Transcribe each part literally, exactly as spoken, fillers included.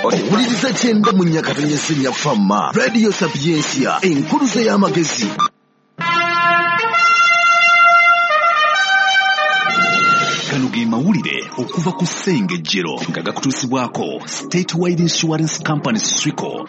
owuliriza kyenda mu nnyakatto y'essennya famma Radio Sapiensia enkuluze y'amagezi. Kano ge mawulire okuva ku Ssengejjero nga gakutuusibwako State Wide Insurance Company Swico.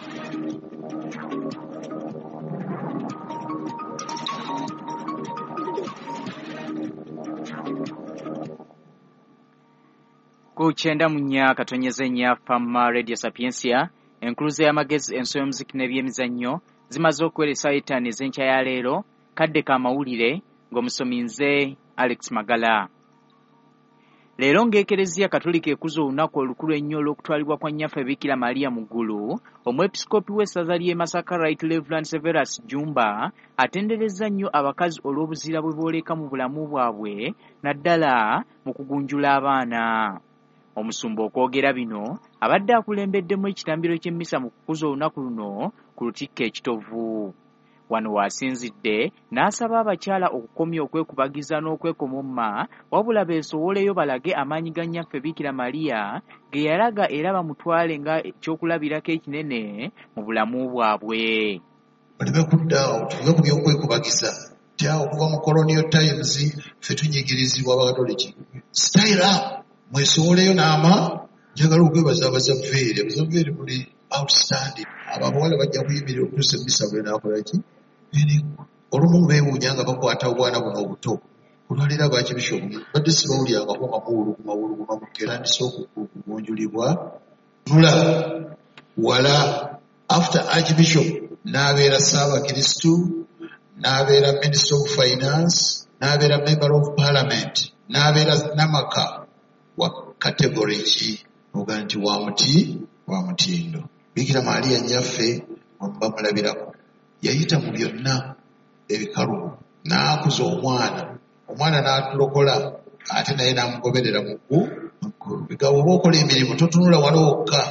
Kuchenda munya katonyeze nya famma Radio Sapiensia enkuluze y'amagezi ensoyo muziki n'ebyemizannyo zimaze okweresa itani z'enkya ya leero kadde ka mawulire ng'omusomi nze Alex Magala. Leero ng'ekereziya Katolika ekuza olunaku olukulu ennyo olw'okutwalibwa kwa nnyaffe Bikira Maria mu ggulu, omwepisikoopi w'essaza ly'e Masaka Right Reverend Severus Jumba atenderezza nnyo abakazi olw'obuzira bwe booleka mu bulamu bwabwe naddala mu kugunjula abaana. Omusumba okwogera bino abadde akulembeddemu ekitambiro ky'emmisa mu kukuza olunaku luno ku lutikko ekitovu. Wano wasinzidde n'asaba abakyala okukomya okwekubagiza n'okwekomomma wabula beesowoleyo balage amaanyi ga nnyaffe Bikira Maria ge yalaga era bamutwale nga ekyokulabirako ekinene mu bulamu bwabwe. Baleme kuddaawo tuve ku by'okwekubagiza nti awo okuva mu colonial times ffe tunyigirizibwa Abakatoliki. Style up, mwesowoleyo n'ama. Njagala okwebaza abazavveere. Abazavveere buli outstanding. Abawala bajja kuyimirira okutuusa emmisa bwe naakola ki? Olumu beewuunya nga bakwata obwana buno obuto. Kulwalira Archbishop badde sibawulyangako mawulu ku mawulu ku mamukkerandisa okugunjulibwa. Nula wala after Archbishop n'abeera Ssaabakristu, n'abeera Minister of Finance, n'abeera Member of Parliament, n'abeera Namaka wa category ki oga nti wa muti wa mutindo. Bikira Maria nnyaffe bamulabirako yayita mu byonna ebikalu n'akuza omwana omwana n'atulokola ate naye n'amugoberera mu ggulu. Bigawo oba okola emirimu totunula wala wokka.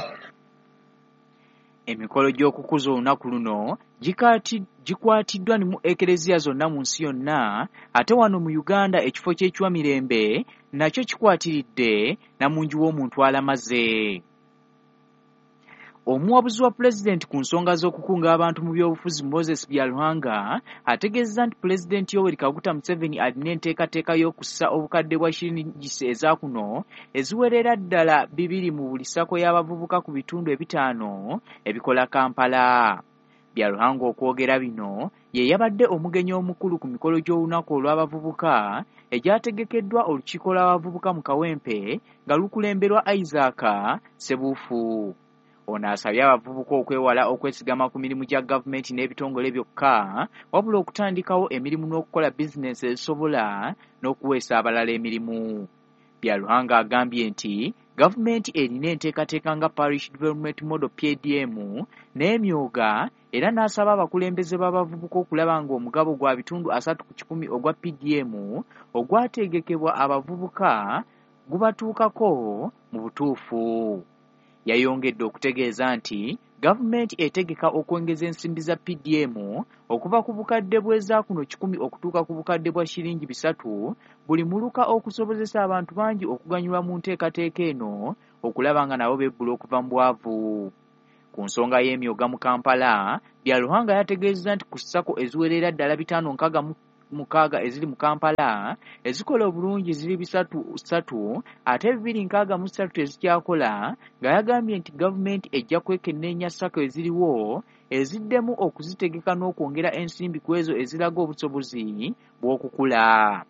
Emikolo gy'okukuza olunaku luno gikwatiddwa mu ekereziya zonna mu nsi yonna, ate wano mu Uganda ekifo ky'ekiwamirembe nakyo kikwatiridde Namungi w'omuntu alamaze. Omuwabuzi wa Pulezidenti ku nsonga z'okukunga abantu mu byobufuzi Moses Byaruhanga ategeezza nti Pulezidenti Yoweri Kaguta Museveni alina enteekateeka y'okussa obukadde bwa shiringisi eza kuno eziwerera ddala bibiri mu buli ssako y'abavubuka ku bitundu ebitaano ebikola Kampala. Byaruhanga okwogera bino ye yabadde omugenyi omukulu ku mikolo gy'olunaku olw'abavubuka egyategekeddwa olukiiko lw'abavubuka mu Kawempe nga lukulemberwa Isaac Sebuufu. Ono asabye abavubuka okwewala okwesigama ku mirimu gya gavumenti n'ebitongole byokka wabula okutandikawo emirimu n'okukola bizinensi ezisobola n'okuweesa abalala emirimu. Byaruhanga agambye nti gavumenti erina enteekateeka nga Parish Development Model P D M n'emyoga era n'asaba abakulembeze b'abavubuka okulaba ng'omugabo gwa bitundu asatu ku kikumi ogwa P D M ogwategekebwa abavubuka gubatuukako mu butuufu. Yayongedde okutegeeza nti gavumenti etegeka okwongeza ensimbi za P D M okuva ku bukadde bw'eza kuno kikumi okutuuka ku bukadde bwa shiringi bisatu buli muluka okusobozesa abantu bangi okuganyulwa mu nteekateeka eno okulaba nga nabo bebbula okuva mu bwavu. Ku nsonga y'emyoga mu Kampala, Byaruhanga yategeezezza nti ku ssako eziwerera ddala bitaano nkaaga mukaaga eziri mu Kampala ezikola obulungi ziri bisatu ssatu ate bibiri nkaaga mu ssatu tezikyakola, nga yagambye nti gavumenti ejja kwekenneenya ssako eziriwo eziddemu okuzitegeka n'okwongera ensimbi ku ezo eziraga obusobozi bw'okukula.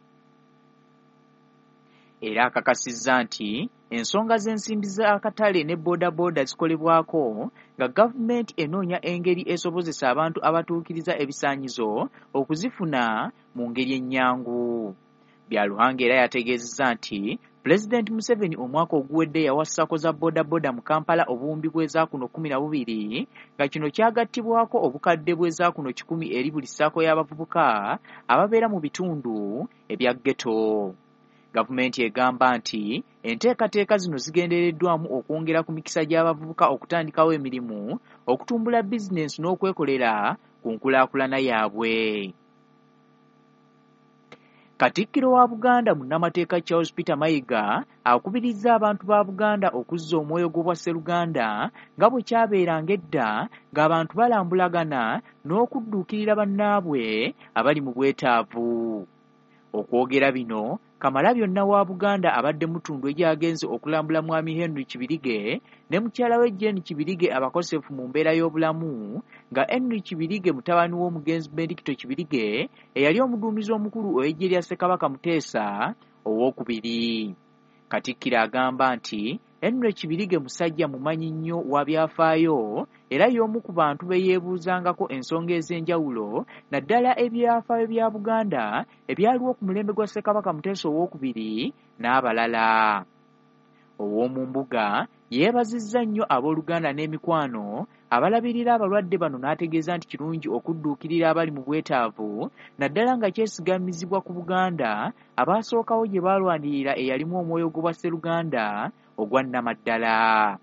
Era akakasizza nti ensonga z'ensimbi z'akatale ne boodabooda zikolebwako nga gavumenti enoonya engeri esobozesa abantu abatuukiriza ebisaanyizo okuzifuna mu ngeri ennyangu. Byaruhanga era yategeezezza nti Pulezidenti Museveni omwaka oguwedde yawa ssako za boodabooda mu Kampala obuwumbi bw'eza kuno kumi na bubiri nga kino kyagattibwako obukadde bw'eza kuno kikumi eri buli ssako y'abavubuka ababeera mu bitundu ebya ghetto. Gavumenti egamba nti enteekateeka zino zigendereddwamu okwongera ku mikisa gy'abavubuka okutandikawo emirimu, okutumbula bizinensi n'okwekolera ku nkulaakulana yaabwe. Katikkiro wa Buganda munnamateeka Charles Peter Mayiga akubirizza abantu ba Buganda okuzza omwoyo gw'obwa Sseruganda nga bwe kyabeeranga edda ng'abantu balambulagana n'okudduukirira bannaabwe abali mu bwetaavu. Okwogera bino, Kamalabyonna wa Buganda abadde Mutundwe gy'agenze okulambula Mwami Henry Kibirige ne mukyala we Jane Kibirige abakosefu mu mbeera y'obulamu, nga Henry Kibirige mutabani w'omugenzi Benedicto Kibirige eyali omuduumizi omukulu ow'eggye lya Ssekabaka Muteesa owookubiri. Katikkiro agamba nti Henry Kibirige musajja mumanyi nnyo wa byafaayo era y'omu ku bantu be yeebuuzangako ensonga ez'enjawulo naddala ebyafaayo bya Buganda ebyaliwo ku mulembe gwa Ssekabaka Muteesa owookubiri n'abalala. Ow'omu mbuga yeebazizza nnyo abooluganda n'emikwano abalabirira abalwadde bano n'ategeeza nti kirungi okudduukirira abali mu bwetaavu naddala nga kyesigamizibwa ku Buganda abaasookawo gye baalwanirira eyalimu omwoyo gw'obwa Sseruganda ogwa nnamaddala.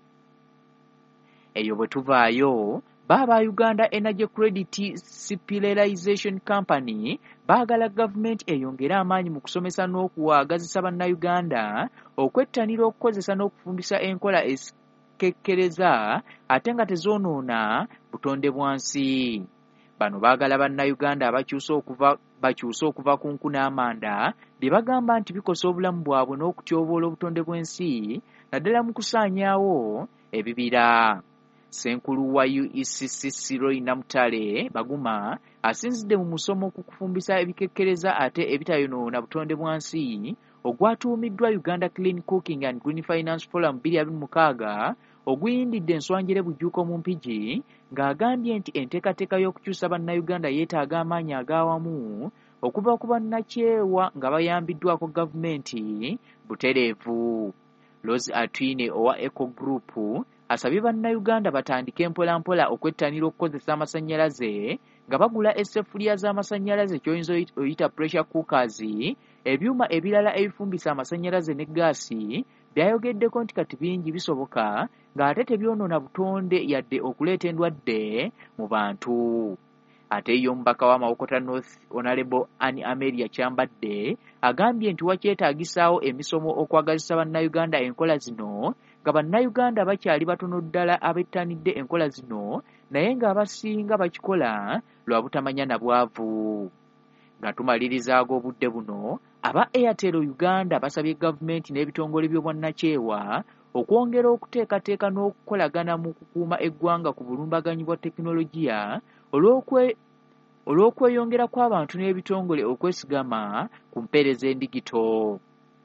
Eyo bwe tuvaayo, baaba Uganda Energy Credit Stabilization Company baagala gavumenti eyongere amaanyi mu kusomesa n'okuwaagazisa bannayuganda okwettanira okukozesa n'okufumbisa enkola ezikekkereza ate nga tezoonoona butonde bwansi. Bano baagala bannayuganda abakyusa okuva bakyusa okuva ku nku n'amanda bye bagamba nti bikosa obulamu bwabwe n'okutyoboola obutonde bw'ensi naddala mu kusaanyaawo ebibira. Ssenkulu wa U E C C Cyril Namutale Baguma asinzidde mu musomo ku kufumbisa ebikekkereza ate ebitayonoona butonde bwansi ogwatuumiddwa Uganda Clean Cooking and Green Finance Forum bbiri abiri mu mukaaga oguyindidde enswanjire Bujjuuko mu Mpigi, ng'agambye nti enteekateeka y'okukyusa bannayuganda yeetaaga amaanyi ag'awamu okuva ku bannakyewa nga bayambiddwako gavumenti butereevu. Rose Atwine owa Eco Group asabye bannayuganda batandike mpolampola okwettanira okukozesa amasannyalaze nga bagula esseffuliya z'amasannyalaze ky'oyinza oyita pressure cookers, ebyuma ebirala ebifumbisa amasannyalaze ne gaasi byayogeddeko nti kati bingi bisoboka ng'ate tebyonoona butonde yadde okuleeta endwadde mu bantu. Ate yo omubaka w'Amawokota North Honorable Annie Amelia Kyambadde agambye nti wakyetaagisaawo emisomo okwagazisa bannayuganda enkola zino nga bannayuganda bakyali batono ddala abettanidde enkola zino naye ng'abasinga bakikola lwa butamanya na bwavu. Nga tumaliriza ag'obudde buno, aba Airtel Uganda basabye gavumenti n'ebitongole by'obwannakyewa okwongera okuteekateeka n'okukolagana mu kukuuma eggwanga ku bulumbaganyi bwa tekinologiya olw'okwe olw'okweyongera kw'abantu n'ebitongole okwesigama ku mpeereza endigito.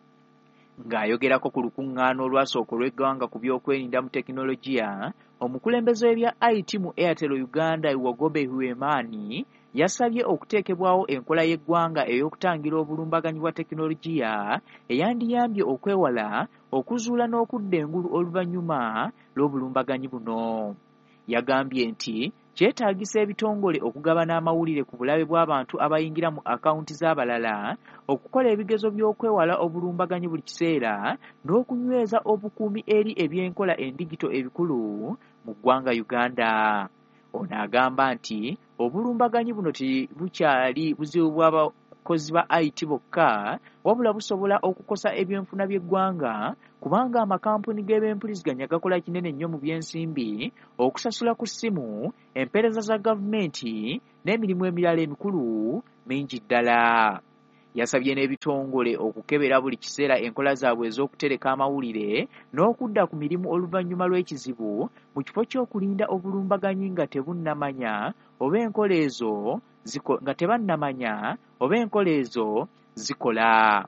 Ng'ayogerako ku lukuŋŋaana olwasooka olw'eggwanga ku byokwerinda mu tekinologiya, omukulembeze w'ebya I T mu Airtel Uganda Iwagobe Huemani yasabye okuteekebwawo enkola y'eggwanga ey'okutangira obulumbaganyi bwa tekinologiya eyandiyambye okwewala okuzuula n'okudda engulu oluvannyuma lw'obulumbaganyi buno. Yagambye nti kyetaagisa ebitongole okugabana amawulire ku bulabe bw'abantu abayingira mu akawunti z'abalala, okukola ebigezo by'okwewala obulumbaganyi buli kiseera, n'okunyweza obukuumi eri eby'enkola endigito ebikulu mu ggwanga Uganda. Ono agamba nti obulumbaganyi buno tebukyali buzibu bw'abakozi ba I T bokka, wabula busobola okukosa ebyenfuna by'eggwanga kubanga amakampuni g'ebyempuliziganya gakola kinene nnyo mu by'ensimbi, okusasula ku ssimu, empeereza za gavumenti n'emirimu emirala emikulu mingi ddala. Yasabye n'ebitongole okukebera buli kiseera enkola zaabwe ez'okutereka amawulire n'okudda ku mirimu oluvannyuma lw'ekizibu mu kifo ky'okulinda obulumbaganyi nga tebunnamanya oba enkola ezo nga tebannamanya oba enkola ezo zikola.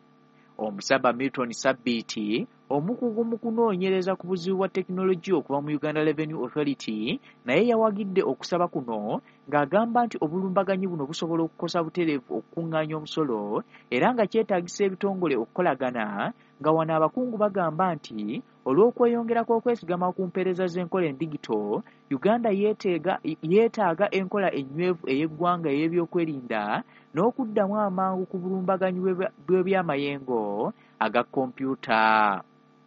Omusaba Milton Sabbiiti, omukugu mu kunoonyereza ku buzibu bwa tekinologiya okuva mu Uganda Revenue Authority, naye yawagidde okusaba kuno ng'agamba nti obulumbaganyi buno busobola okukosa butereevu okukuŋŋaanya omusolo era nga kyetaagisa ebitongole okukolagana, nga wano abakungu bagamba nti olw'okweyongera kw'okwesigama ku mpeereza z'enkola endigito, Uganda yeetaaga enkola enywevu ey'eggwanga ey'ebyokwerinda n'okuddamu amangu ku bulumbaganyi bw'ebyamayengo aga kompyuta.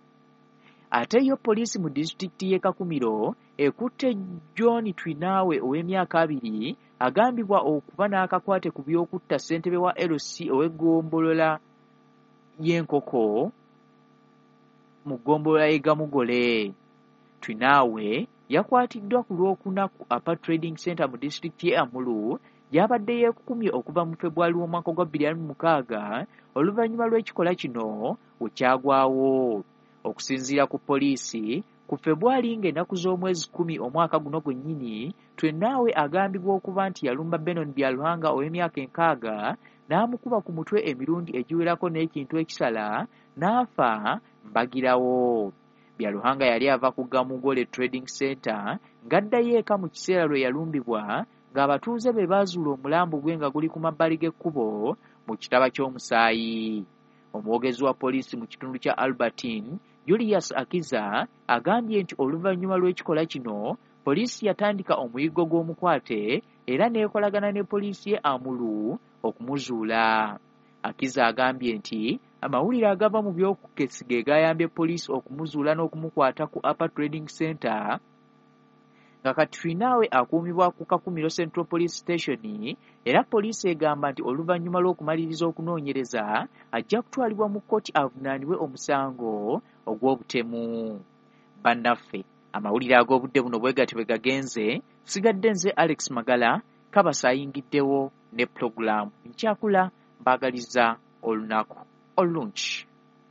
Ate yo poliisi mu disitulikiti y'e Kakumiro ekutte John Twinaawe ow'emyaka abiri agambibwa okuba n'akakwate ku by'okutta ssentebe wa L C ow'eggombolola y'enkoko mu ggombolola y'e Gamugole. Twinaawe yakwatiddwa ku Lwokuna ku Upper Trading Center mu disitulikiti y'e Amuru yabadde yeekukumye okuva mu February w'omwaka gwa bbiri abiri mu mukaaga oluvannyuma lw'ekikolwa kino we kyagwawo. Okusinziira ku poliisi, ku February ng'ennaku z'omwezi kumi omwaka guno gwennyini, Twennaawe agambibwa okuba nti yalumba Benon Byaruhanga ow'emyaka enkaaga n'amukuba ku mutwe emirundi egiwerako n'ekintu ekisala n'afa mbagirawo. Byaruhanga yali ava ku Gamugole Trading Center ng'addayo eka mu kiseera lwe yalumbibwa ng'abatuuze be baazuula omulambo gwe nga guli ku mabbali g'ekkubo mu kitaba ky'omusaayi. Omwogezi wa poliisi mu kitundu kya Albertine, Julius Akiza, agambye nti oluvannyuma lw'ekikolwa kino, poliisi yatandika omuyiggo gw'omukwate era n'ekolagana ne poliisi y'e Amuru okumuzuula. Akiza agambye nti amawulire agava mu by'okukesi ge gayambye poliisi okumuzuula n'okumukwata ku Upper Trading Center nga kati Twinaawe akuumibwa ku Kakumiro Central Police Station era poliisi egamba nti oluvannyuma lw'okumaliriza okunoonyereza ajja kutwalibwa mu kkooti avunaanibwe omusango ogw'obutemu. Bannaffe, amawulire ag'obudde buno bwe gati bwe gagenze, sigadde nze Alex Magala kabasaayingiddewo ne pulogulaamu nkyakula mbaagaliza olunaku olungi.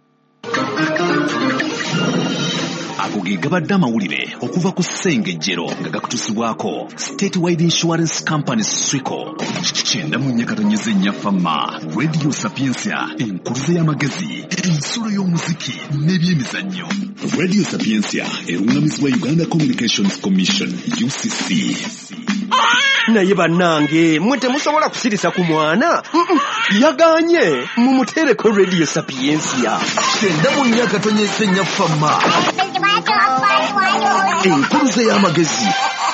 Ago ge gabadde amawulire okuva ku Ssengejjero nga gakutusibwako State Wide Insurance Company Swico. Kyenda mu nnya katonyeza ennyafamma Radio Sapiensia, enkuluze y'amagezi, ensulo y'omuziki n'ebyemizannyo. Radio Sapiensia erungamizibwa Uganda Communications Commission U C C. Naye bannange mwe temusobola kusirisa ku mwana yaganye mumutereko Radio Sapiensia. Kyenda mu nnya katonyeza ennyafamma, enkuluze y'amagezi,